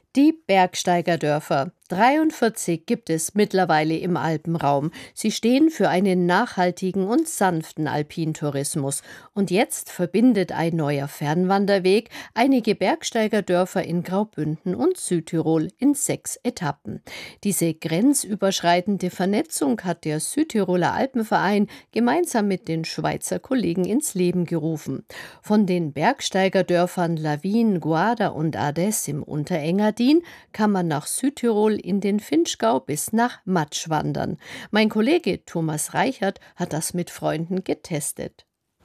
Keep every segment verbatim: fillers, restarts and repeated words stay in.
Die Bergsteigerdörfer. dreiundvierzig gibt es mittlerweile im Alpenraum. Sie stehen für einen nachhaltigen und sanften Alpintourismus. Und jetzt verbindet ein neuer Fernwanderweg einige Bergsteigerdörfer in Graubünden und Südtirol in sechs Etappen. Diese grenzüberschreitende Vernetzung hat der Südtiroler Alpenverein gemeinsam mit den Schweizer Kollegen ins Leben gerufen. Von den Bergsteigerdörfern Lawin, Guarda und Ardèche im Unterengadin kann man nach Südtirol in den Vinschgau bis nach Matsch wandern. Mein Kollege Thomas Reichert hat das mit Freunden getestet.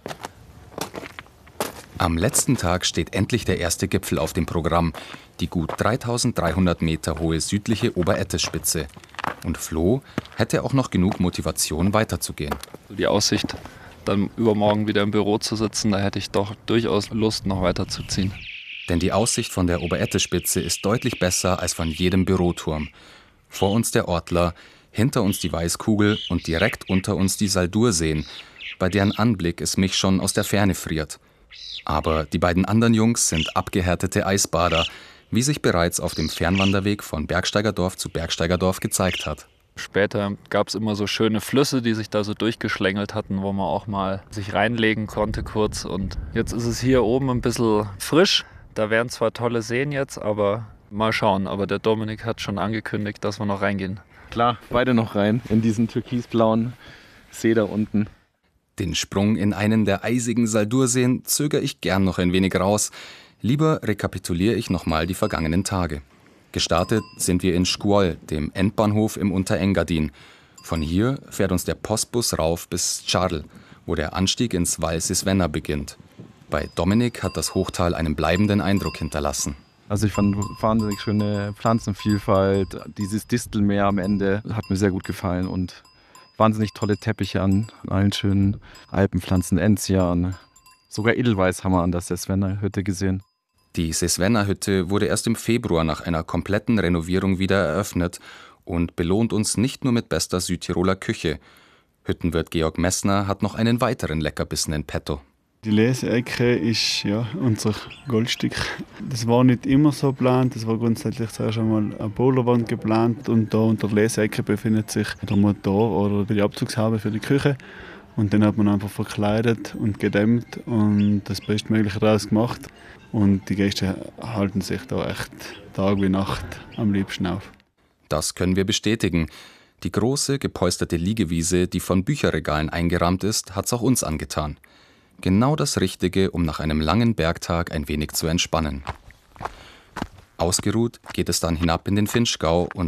Am letzten Tag steht endlich der erste Gipfel auf dem Programm, die gut dreitausenddreihundert Meter hohe südliche Oberättespitze. Und Flo hätte auch noch genug Motivation, weiterzugehen. Die Aussicht, dann übermorgen wieder im Büro zu sitzen, da hätte ich doch durchaus Lust, noch weiterzuziehen. Denn die Aussicht von der Oberättespitze ist deutlich besser als von jedem Büroturm. Vor uns der Ortler, hinter uns die Weißkugel und direkt unter uns die Saldurseen, bei deren Anblick es mich schon aus der Ferne friert. Aber die beiden anderen Jungs sind abgehärtete Eisbader, wie sich bereits auf dem Fernwanderweg von Bergsteigerdorf zu Bergsteigerdorf gezeigt hat. Später gab es immer so schöne Flüsse, die sich da so durchgeschlängelt hatten, wo man auch mal sich reinlegen konnte kurz. Und jetzt ist es hier oben ein bisschen frisch. Da wären zwar tolle Seen jetzt, aber mal schauen. Aber der Dominik hat schon angekündigt, dass wir noch reingehen. Klar, beide noch rein in diesen türkisblauen See da unten. Den Sprung in einen der eisigen Saldurseen zögere ich gern noch ein wenig raus. Lieber rekapituliere ich nochmal die vergangenen Tage. Gestartet sind wir in Scuol, dem Endbahnhof im Unterengadin. Von hier fährt uns der Postbus rauf bis Charl, wo der Anstieg ins Val Sisvena beginnt. Bei Dominik hat das Hochtal einen bleibenden Eindruck hinterlassen. Also ich fand wahnsinnig schöne Pflanzenvielfalt, dieses Distelmeer am Ende hat mir sehr gut gefallen und wahnsinnig tolle Teppiche an allen schönen Alpenpflanzen, Enzian. Sogar Edelweiß haben wir an der Sisvena-Hütte gesehen. Die Sisvena-Hütte wurde erst im Februar nach einer kompletten Renovierung wieder eröffnet und belohnt uns nicht nur mit bester Südtiroler Küche. Hüttenwirt Georg Messner hat noch einen weiteren Leckerbissen in petto. Die Leseecke ist ja unser Goldstück. Das war nicht immer so geplant. Das war grundsätzlich zuerst einmal eine Boulderwand geplant. Und da unter der Leseecke befindet sich der Motor oder die Abzugshaube für die Küche. Und den hat man einfach verkleidet und gedämmt und das Bestmögliche daraus gemacht. Und die Gäste halten sich da echt Tag wie Nacht am liebsten auf. Das können wir bestätigen. Die große, gepolsterte Liegewiese, die von Bücherregalen eingerahmt ist, hat's auch uns angetan. Genau das Richtige, um nach einem langen Bergtag ein wenig zu entspannen. Ausgeruht geht es dann hinab in den Vinschgau und